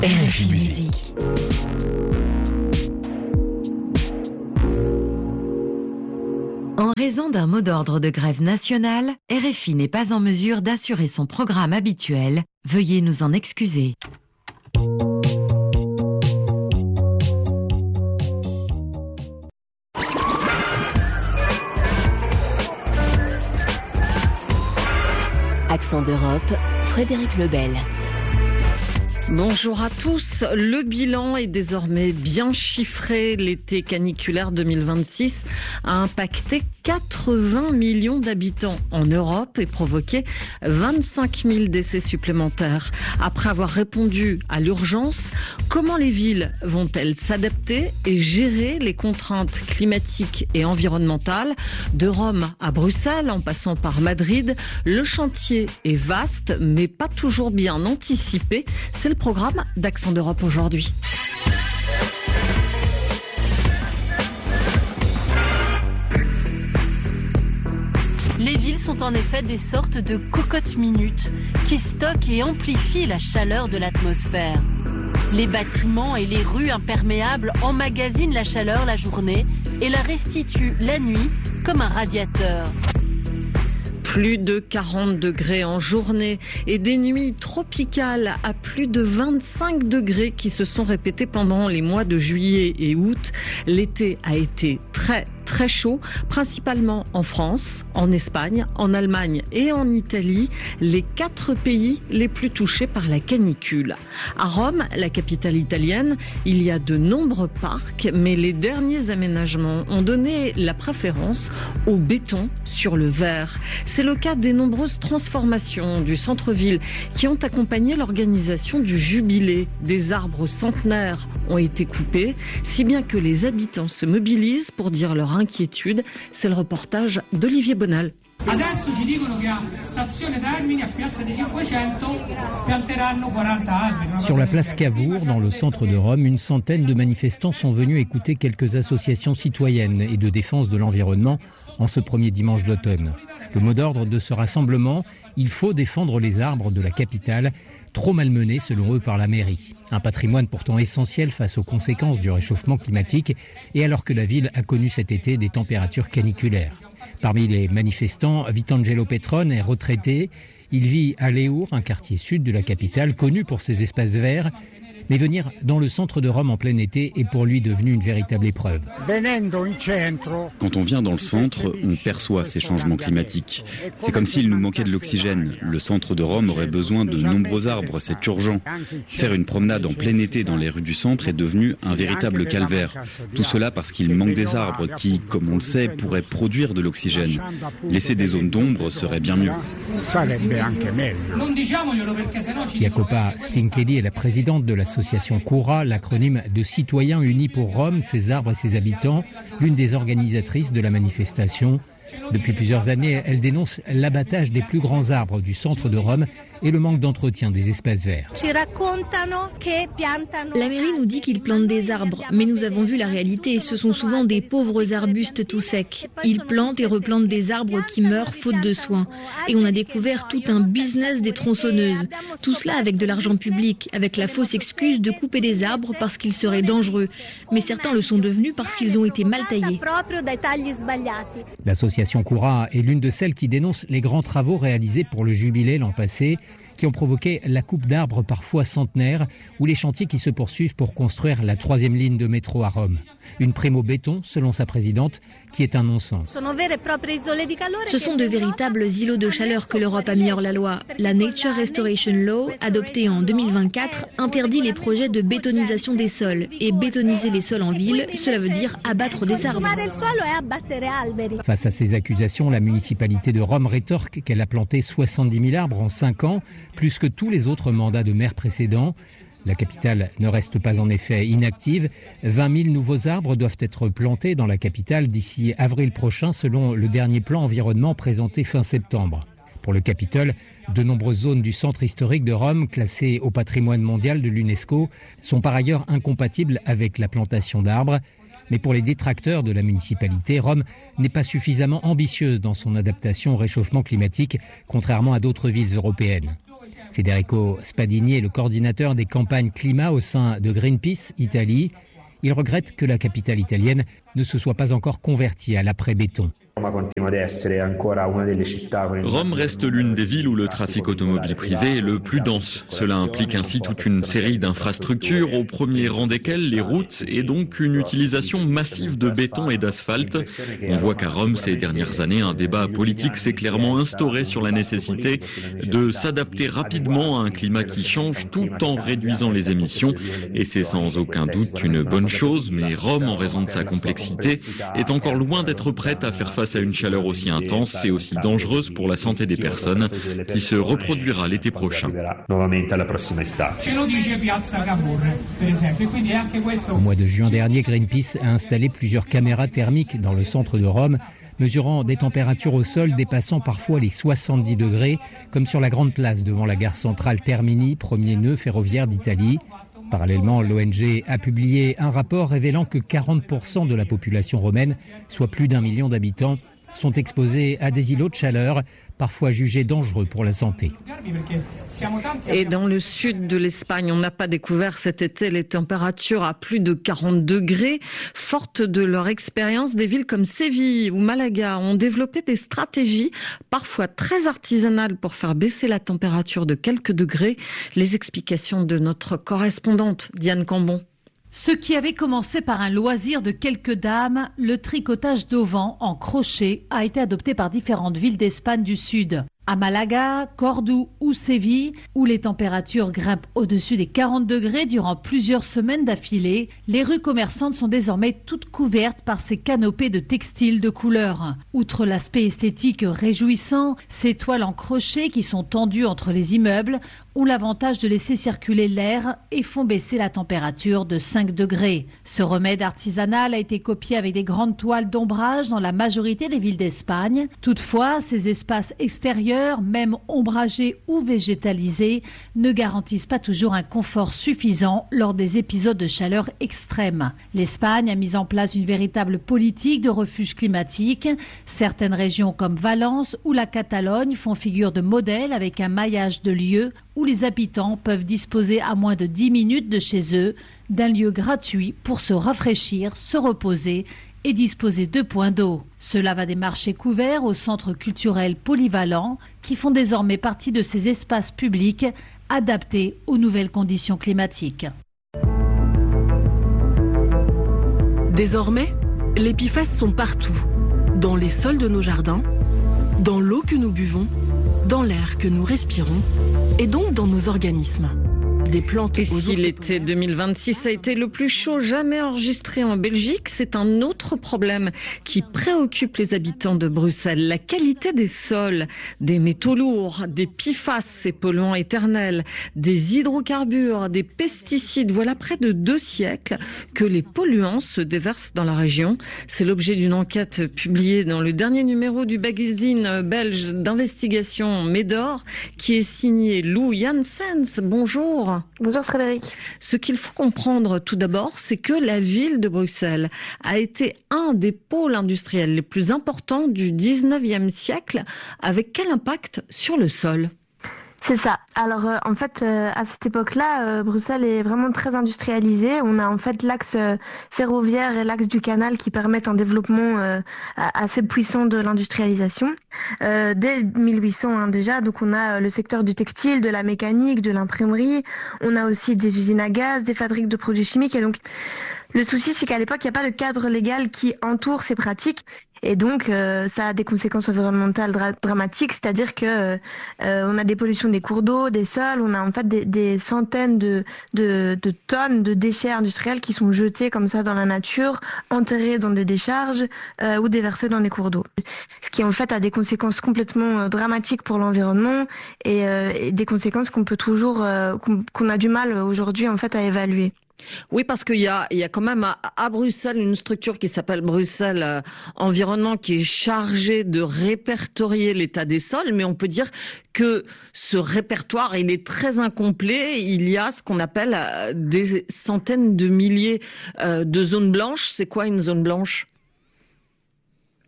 RFI Musique. En raison d'un mot d'ordre de grève nationale, RFI n'est pas en mesure d'assurer son programme habituel. Veuillez nous en excuser. Accent d'Europe, Frédéric Lebel. Bonjour à tous. Le bilan est désormais bien chiffré. L'été caniculaire 2026 a impacté 80 millions d'habitants en Europe et provoqué 25 000 décès supplémentaires. Après avoir répondu à l'urgence, comment les villes vont-elles s'adapter et gérer les contraintes climatiques et environnementales? De Rome à Bruxelles, en passant par Madrid, le chantier est vaste, mais pas toujours bien anticipé. C'est le programme d'Accent d'Europe aujourd'hui. Les villes sont en effet des sortes de cocottes minutes qui stockent et amplifient la chaleur de l'atmosphère. Les bâtiments et les rues imperméables emmagasinent la chaleur la journée et la restituent la nuit comme un radiateur. Plus de 40 degrés en journée et des nuits tropicales à plus de 25 degrés qui se sont répétées pendant les mois de juillet et août. L'été a été très chaud, principalement en France, en Espagne, en Allemagne et en Italie, les 4 pays les plus touchés par la canicule. À Rome, la capitale italienne, il y a de nombreux parcs, mais les derniers aménagements ont donné la préférence au béton sur le verre. C'est le cas des nombreuses transformations du centre-ville qui ont accompagné l'organisation du jubilé. Des arbres centenaires ont été coupés, si bien que les habitants se mobilisent pour dire leur inquiétude. C'est le reportage d'Olivier Bonal. Sur la place Cavour, dans le centre de Rome, une centaine de manifestants sont venus écouter quelques associations citoyennes et de défense de l'environnement en ce premier dimanche d'automne. Le mot d'ordre de ce rassemblement, il faut défendre les arbres de la capitale, trop malmenés selon eux par la mairie. Un patrimoine pourtant essentiel face aux conséquences du réchauffement climatique et alors que la ville a connu cet été des températures caniculaires. Parmi les manifestants, Vitangelo Petrone est retraité. Il vit à Leur, un quartier sud de la capitale, connu pour ses espaces verts. Mais venir dans le centre de Rome en plein été est pour lui devenu une véritable épreuve. Quand on vient dans le centre, on perçoit ces changements climatiques. C'est comme s'il nous manquait de l'oxygène. Le centre de Rome aurait besoin de nombreux arbres, c'est urgent. Faire une promenade en plein été dans les rues du centre est devenu un véritable calvaire. Tout cela parce qu'il manque des arbres qui, comme on le sait, pourraient produire de l'oxygène. Laisser des zones d'ombre serait bien mieux. Jacopa Stincheli est la présidente de l'association Cura, l'acronyme de Citoyens Unis pour Rome, ses arbres et ses habitants, l'une des organisatrices de la manifestation. Depuis plusieurs années, elle dénonce l'abattage des plus grands arbres du centre de Rome et le manque d'entretien des espaces verts. La mairie nous dit qu'ils plantent des arbres, mais nous avons vu la réalité. Ce sont souvent des pauvres arbustes tout secs. Ils plantent et replantent des arbres qui meurent faute de soins. Et on a découvert tout un business des tronçonneuses. Tout cela avec de l'argent public, avec la fausse excuse de couper des arbres parce qu'ils seraient dangereux. Mais certains le sont devenus parce qu'ils ont été mal taillés. L'association Cura est l'une de celles qui dénoncent les grands travaux réalisés pour le jubilé l'an passé, qui ont provoqué la coupe d'arbres parfois centenaires ou les chantiers qui se poursuivent pour construire la 3e ligne de métro à Rome. Une prime au béton, selon sa présidente, qui est un non-sens. Ce sont de véritables îlots de chaleur que l'Europe a mis hors la loi. La Nature Restoration Law, adoptée en 2024, interdit les projets de bétonisation des sols. Et bétoniser les sols en ville, cela veut dire abattre des arbres. Face à ces accusations, la municipalité de Rome rétorque qu'elle a planté 70 000 arbres en 5 ans, plus que tous les autres mandats de maire précédents. La capitale ne reste pas en effet inactive. 20 000 nouveaux arbres doivent être plantés dans la capitale d'ici avril prochain selon le dernier plan environnement présenté fin septembre. Pour le Capitole, de nombreuses zones du centre historique de Rome, classées au patrimoine mondial de l'UNESCO, sont par ailleurs incompatibles avec la plantation d'arbres. Mais pour les détracteurs de la municipalité, Rome n'est pas suffisamment ambitieuse dans son adaptation au réchauffement climatique, contrairement à d'autres villes européennes. Federico Spadini est le coordinateur des campagnes climat au sein de Greenpeace Italie. Il regrette que la capitale italienne ne se soit pas encore convertie à l'après-béton. Rome reste l'une des villes où le trafic automobile privé est le plus dense. Cela implique ainsi toute une série d'infrastructures, au premier rang desquelles les routes et donc une utilisation massive de béton et d'asphalte. On voit qu'à Rome, ces dernières années, un débat politique s'est clairement instauré sur la nécessité de s'adapter rapidement à un climat qui change tout en réduisant les émissions. Et c'est sans aucun doute une bonne chose, mais Rome, en raison de sa complexité, est encore loin d'être prête à faire face à une chaleur aussi intense et aussi dangereuse pour la santé des personnes qui se reproduira l'été prochain. Au mois de juin dernier, Greenpeace a installé plusieurs caméras thermiques dans le centre de Rome, mesurant des températures au sol dépassant parfois les 70 degrés, comme sur la grande place devant la gare centrale Termini, premier nœud ferroviaire d'Italie. Parallèlement, l'ONG a publié un rapport révélant que 40% de la population romaine, soit plus d'1 million d'habitants, sont exposés à des îlots de chaleur, parfois jugés dangereux pour la santé. Et dans le sud de l'Espagne, on n'a pas découvert cet été les températures à plus de 40 degrés. Fortes de leur expérience, des villes comme Séville ou Malaga ont développé des stratégies, parfois très artisanales, pour faire baisser la température de quelques degrés. Les explications de notre correspondante Diane Cambon. Ce qui avait commencé par un loisir de quelques dames, le tricotage d'auvents en crochet a été adopté par différentes villes d'Espagne du Sud. À Malaga, Cordoue ou Séville, où les températures grimpent au-dessus des 40 degrés durant plusieurs semaines d'affilée, les rues commerçantes sont désormais toutes couvertes par ces canopées de textiles de couleur. Outre l'aspect esthétique réjouissant, ces toiles en crochet qui sont tendues entre les immeubles ont l'avantage de laisser circuler l'air et font baisser la température de 5 degrés. Ce remède artisanal a été copié avec des grandes toiles d'ombrage dans la majorité des villes d'Espagne. Toutefois, ces espaces extérieurs, même ombragés ou végétalisés, ne garantissent pas toujours un confort suffisant lors des épisodes de chaleur extrême. L'Espagne a mis en place une véritable politique de refuge climatique. Certaines régions comme Valence ou la Catalogne font figure de modèle avec un maillage de lieux où les habitants peuvent disposer à moins de 10 minutes de chez eux d'un lieu gratuit pour se rafraîchir, se reposer et disposer de points d'eau. Cela va des marchés couverts aux centres culturels polyvalents qui font désormais partie de ces espaces publics adaptés aux nouvelles conditions climatiques. Désormais, les PFAS sont partout, dans les sols de nos jardins, dans l'eau que nous buvons, dans l'air que nous respirons et donc dans nos organismes. Des plantes. Et si l'été 2026 a été le plus chaud jamais enregistré en Belgique, c'est un autre problème qui préoccupe les habitants de Bruxelles. La qualité des sols, des métaux lourds, des PFAS, ces polluants éternels, des hydrocarbures, des pesticides. Voilà près de 2 siècles que les polluants se déversent dans la région. C'est l'objet d'une enquête publiée dans le dernier numéro du magazine belge d'investigation Médor, qui est signé Lou Janssens. Bonjour. Bonjour Frédéric. Ce qu'il faut comprendre tout d'abord, c'est que la ville de Bruxelles a été un des pôles industriels les plus importants du 19e siècle. Avec quel impact sur le sol ? C'est ça. Alors en fait, à cette époque-là, Bruxelles est vraiment très industrialisée. On a en fait l'axe ferroviaire et l'axe du canal qui permettent un développement assez puissant de l'industrialisation. Dès 1800 déjà, donc on a le secteur du textile, de la mécanique, de l'imprimerie. On a aussi des usines à gaz, des fabriques de produits chimiques. Et donc le souci, c'est qu'à l'époque, il n'y a pas de cadre légal qui entoure ces pratiques. Et donc, ça a des conséquences environnementales dramatiques, c'est-à-dire que on a des pollutions des cours d'eau, des sols, on a en fait des centaines de tonnes de déchets industriels qui sont jetés comme ça dans la nature, enterrés dans des décharges ou déversés dans les cours d'eau. Ce qui en fait a des conséquences complètement dramatiques pour l'environnement et des conséquences qu'on peut toujours, qu'on a du mal aujourd'hui en fait à évaluer. Oui, parce qu'il y a quand même à Bruxelles une structure qui s'appelle Bruxelles Environnement qui est chargée de répertorier l'état des sols, mais on peut dire que ce répertoire, il est très incomplet. Il y a ce qu'on appelle des centaines de milliers de zones blanches. C'est quoi une zone blanche ?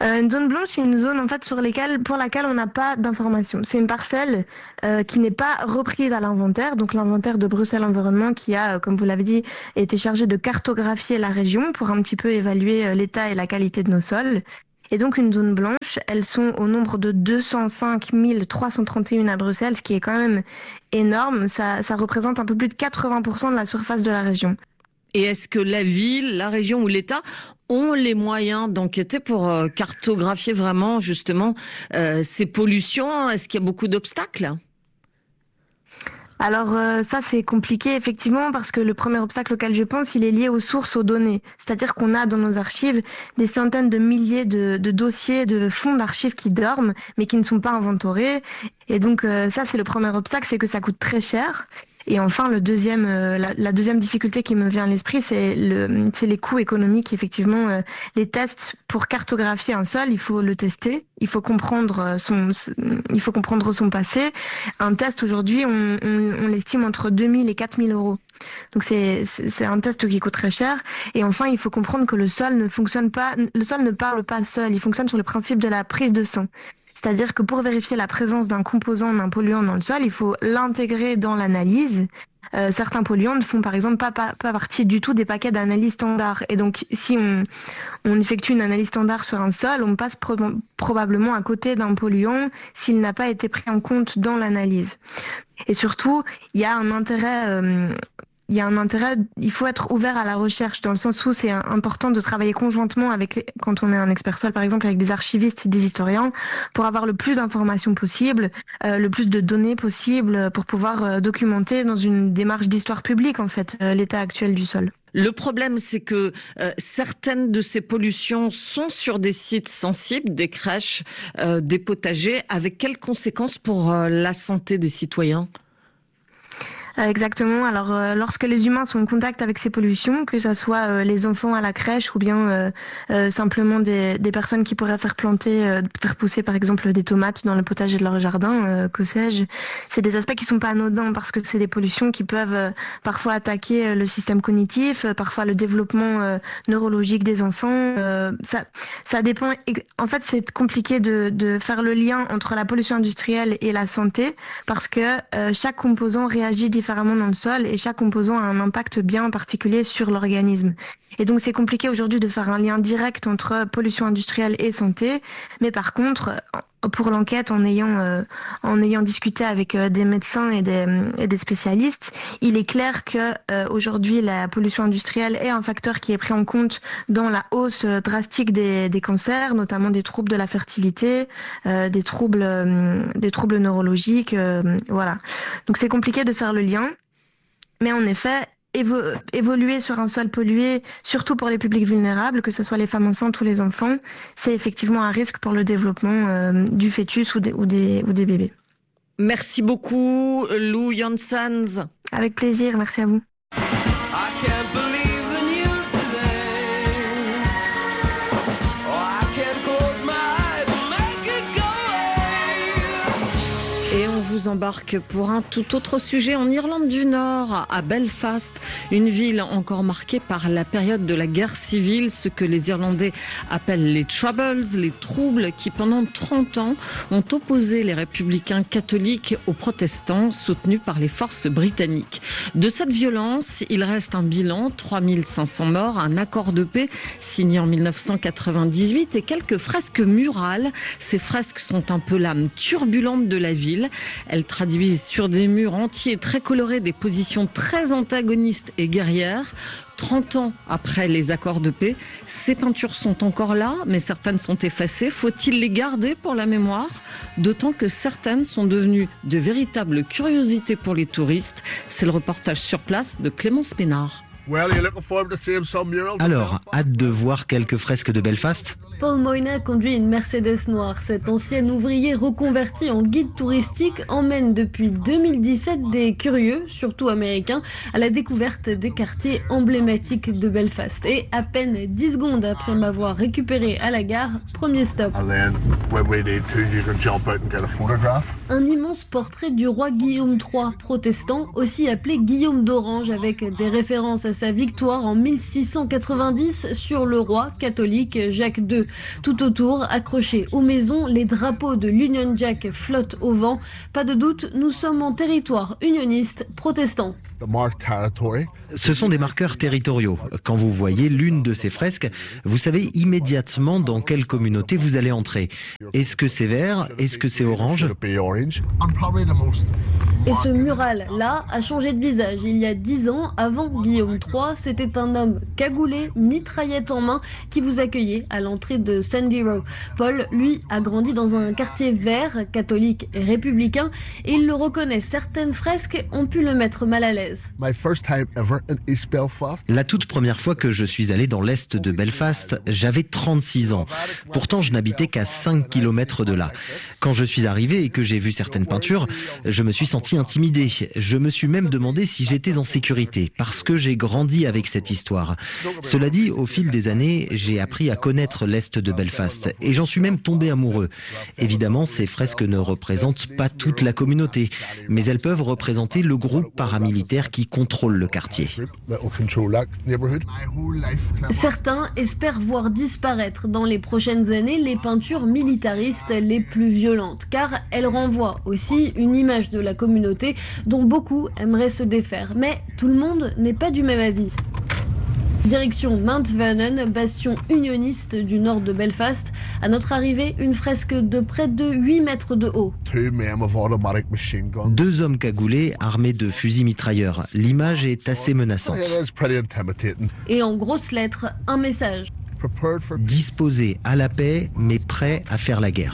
Une zone blanche, c'est une zone en fait pour laquelle on n'a pas d'informations. C'est une parcelle qui n'est pas reprise à l'inventaire, donc l'inventaire de Bruxelles Environnement qui a, comme vous l'avez dit, été chargé de cartographier la région pour un petit peu évaluer l'état et la qualité de nos sols. Et donc une zone blanche, elles sont au nombre de 205 331 à Bruxelles, ce qui est quand même énorme. Ça représente un peu plus de 80% de la surface de la région. Et est-ce que la ville, la région ou l'État ont les moyens d'enquêter pour cartographier vraiment justement ces pollutions? Est-ce qu'il y a beaucoup d'obstacles? Alors ça c'est compliqué effectivement parce que le premier obstacle auquel je pense, il est lié aux sources, aux données. C'est-à-dire qu'on a dans nos archives des centaines de milliers de dossiers, de fonds d'archives qui dorment mais qui ne sont pas inventorés. Et donc ça c'est le premier obstacle, c'est que ça coûte très cher. Et enfin, la deuxième difficulté qui me vient à l'esprit, c'est les coûts économiques. Effectivement, les tests pour cartographier un sol, il faut le tester, il faut comprendre son passé. Un test aujourd'hui, on l'estime entre 2000 et 4000 euros. Donc c'est un test qui coûte très cher. Et enfin, il faut comprendre que le sol ne fonctionne pas, le sol ne parle pas seul. Il fonctionne sur le principe de la prise de sang. C'est-à-dire que pour vérifier la présence d'un composant, d'un polluant dans le sol, il faut l'intégrer dans l'analyse. Certains polluants ne font par exemple pas partie du tout des paquets d'analyse standard. Et donc si on effectue une analyse standard sur un sol, on passe probablement à côté d'un polluant s'il n'a pas été pris en compte dans l'analyse. Et surtout, il y a un intérêt... il faut être ouvert à la recherche dans le sens où c'est important de travailler conjointement quand on est un expert sol par exemple avec des archivistes et des historiens pour avoir le plus d'informations possible, le plus de données possible pour pouvoir documenter dans une démarche d'histoire publique en fait l'état actuel du sol. Le problème, c'est que certaines de ces pollutions sont sur des sites sensibles, des crèches, des potagers. Avec quelles conséquences pour la santé des citoyens ? Exactement. Alors, lorsque les humains sont en contact avec ces pollutions, que ça soit les enfants à la crèche ou bien simplement des personnes qui pourraient faire pousser par exemple des tomates dans le potager de leur jardin, que sais-je, c'est des aspects qui sont pas anodins parce que c'est des pollutions qui peuvent parfois attaquer le système cognitif, parfois le développement neurologique des enfants. Ça dépend. En fait, c'est compliqué de faire le lien entre la pollution industrielle et la santé parce que chaque composant réagit différemment dans le sol et chaque composant a un impact bien particulier sur l'organisme. Et donc c'est compliqué aujourd'hui de faire un lien direct entre pollution industrielle et santé, mais par contre pour l'enquête, en ayant discuté avec des médecins et des spécialistes, il est clair que aujourd'hui la pollution industrielle est un facteur qui est pris en compte dans la hausse drastique des cancers, notamment des troubles de la fertilité, des troubles neurologiques, voilà. Donc c'est compliqué de faire le lien, mais en effet, évoluer sur un sol pollué, surtout pour les publics vulnérables, que ce soit les femmes enceintes ou les enfants, c'est effectivement un risque pour le développement du fœtus ou des bébés. Merci beaucoup, Lou Janssens. Avec plaisir, merci à vous. Vous embarque pour un tout autre sujet en Irlande du Nord, à Belfast, une ville encore marquée par la période de la guerre civile, ce que les Irlandais appellent les Troubles, les troubles qui pendant 30 ans ont opposé les républicains catholiques aux protestants soutenus par les forces britanniques. De cette violence, il reste un bilan, 3500 morts, un accord de paix signé en 1998 et quelques fresques murales. Ces fresques sont un peu l'âme turbulente de la ville. Elles traduisent sur des murs entiers très colorés des positions très antagonistes et guerrières. 30 ans après les accords de paix, ces peintures sont encore là, mais certaines sont effacées. Faut-il les garder pour la mémoire ? D'autant que certaines sont devenues de véritables curiosités pour les touristes. C'est le reportage sur place de Clémence Pénard. Alors, hâte de voir quelques fresques de Belfast ? Paul Moyna conduit une Mercedes noire. Cet ancien ouvrier reconverti en guide touristique emmène depuis 2017 des curieux, surtout américains, à la découverte des quartiers emblématiques de Belfast. Et à peine 10 secondes après m'avoir récupéré à la gare, premier stop. un immense portrait du roi Guillaume III, protestant, aussi appelé Guillaume d'Orange, avec des références à sa victoire en 1690 sur le roi catholique Jacques II. Tout autour, accrochés aux maisons, les drapeaux de l'Union Jack flottent au vent. Pas de doute, nous sommes en territoire unioniste protestant. Ce sont des marqueurs territoriaux. Quand vous voyez l'une de ces fresques, vous savez immédiatement dans quelle communauté vous allez entrer. Est-ce que c'est vert? Est-ce que c'est orange? Et ce mural-là a changé de visage. Il y a 10 ans, avant Guillaume III, c'était un homme cagoulé, mitraillette en main, qui vous accueillait à l'entrée de Sandy Row. Paul, lui, a grandi dans un quartier vert, catholique et républicain, et il le reconnaît. Certaines fresques ont pu le mettre mal à l'aise. La toute première fois que je suis allé dans l'est de Belfast, j'avais 36 ans. Pourtant, je n'habitais qu'à 5 km de là. Quand je suis arrivé et que j'ai vu certaines peintures, je me suis senti intimidé. Je me suis même demandé si j'étais en sécurité, parce que j'ai grandi avec cette histoire. Cela dit, au fil des années, j'ai appris à connaître l'est de Belfast, et j'en suis même tombé amoureux. Évidemment, ces fresques ne représentent pas toute la communauté, mais elles peuvent représenter le groupe paramilitaire qui contrôle le quartier. Certains espèrent voir disparaître dans les prochaines années les peintures militaristes les plus violentes, car elles renvoient aussi une image de la communauté dont beaucoup aimeraient se défaire. Mais tout le monde n'est pas du même avis. Direction Mount Vernon, bastion unioniste du nord de Belfast. À notre arrivée, une fresque de près de 8 mètres de haut. 2 hommes cagoulés armés de fusils mitrailleurs. L'image est assez menaçante. Et en grosses lettres, un message. Disposés à la paix, mais prêts à faire la guerre.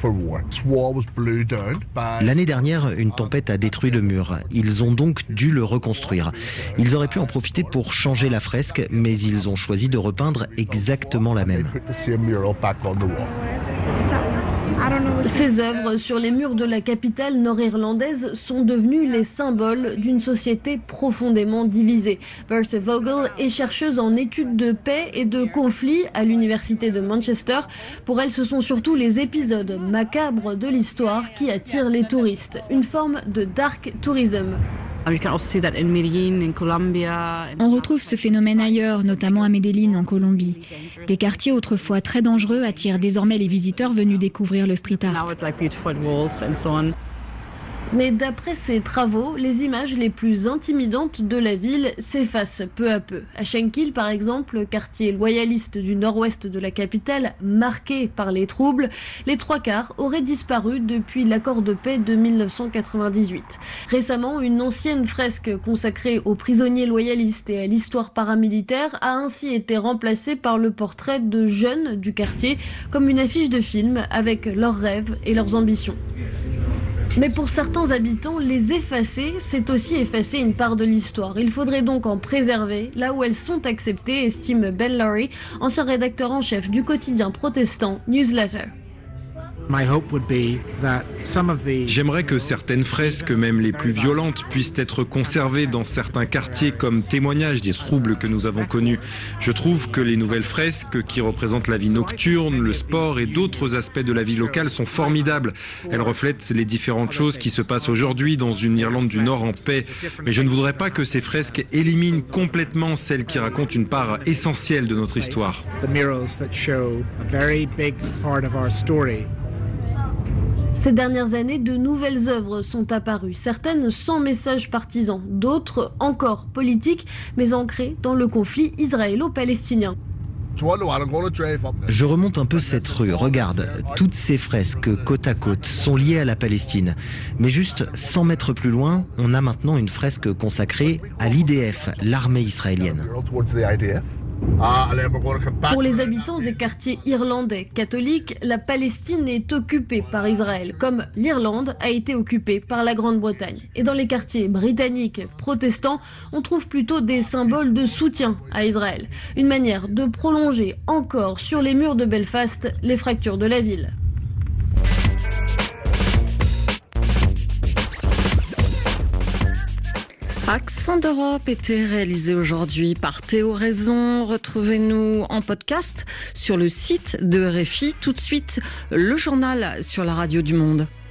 L'année dernière, une tempête a détruit le mur. Ils ont donc dû le reconstruire. Ils auraient pu en profiter pour changer la fresque, mais ils ont choisi de repeindre exactement la même. Ces œuvres sur les murs de la capitale nord-irlandaise sont devenues les symboles d'une société profondément divisée. Bertha Vogel est chercheuse en études de paix et de conflits à l'université de Manchester. Pour elle, ce sont surtout les épisodes macabres de l'histoire qui attirent les touristes. Une forme de dark tourism. On retrouve ce phénomène ailleurs, notamment à Medellín en Colombie. Des quartiers autrefois très dangereux attirent désormais les visiteurs venus découvrir le street art. Mais d'après ces travaux, les images les plus intimidantes de la ville s'effacent peu à peu. À Shankill, par exemple, quartier loyaliste du nord-ouest de la capitale, marqué par les troubles, les 3/4 auraient disparu depuis l'accord de paix de 1998. Récemment, une ancienne fresque consacrée aux prisonniers loyalistes et à l'histoire paramilitaire a ainsi été remplacée par le portrait de jeunes du quartier, comme une affiche de film avec leurs rêves et leurs ambitions. Mais pour certains habitants, les effacer, c'est aussi effacer une part de l'histoire. Il faudrait donc en préserver là où elles sont acceptées, estime Ben Laurie, ancien rédacteur en chef du quotidien protestant Newsletter. J'aimerais que certaines fresques, même les plus violentes, puissent être conservées dans certains quartiers comme témoignage des troubles que nous avons connus. Je trouve que les nouvelles fresques qui représentent la vie nocturne, le sport et d'autres aspects de la vie locale sont formidables. Elles reflètent les différentes choses qui se passent aujourd'hui dans une Irlande du Nord en paix. Mais je ne voudrais pas que ces fresques éliminent complètement celles qui racontent une part essentielle de notre histoire. Ces dernières années, de nouvelles œuvres sont apparues, certaines sans message partisan, d'autres encore politiques, mais ancrées dans le conflit israélo-palestinien. Je remonte un peu cette rue, regarde, toutes ces fresques côte à côte sont liées à la Palestine. Mais juste 100 mètres plus loin, on a maintenant une fresque consacrée à l'IDF, l'armée israélienne. Pour les habitants des quartiers irlandais catholiques, la Palestine est occupée par Israël, comme l'Irlande a été occupée par la Grande-Bretagne. Et dans les quartiers britanniques protestants, on trouve plutôt des symboles de soutien à Israël. Une manière de prolonger encore sur les murs de Belfast les fractures de la ville. Accent d'Europe était réalisé aujourd'hui par Théo Raison. Retrouvez-nous en podcast sur le site de RFI. Tout de suite, le journal sur la radio du Monde.